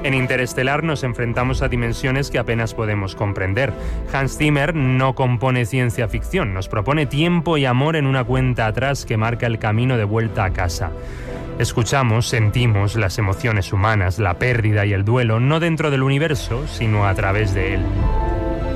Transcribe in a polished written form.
En Interestelar nos enfrentamos a dimensiones que apenas podemos comprender. Hans Zimmer no compone ciencia ficción, nos propone tiempo y amor en una cuenta atrás que marca el camino de vuelta a casa. Escuchamos, sentimos las emociones humanas, la pérdida y el duelo, no dentro del universo, sino a través de él.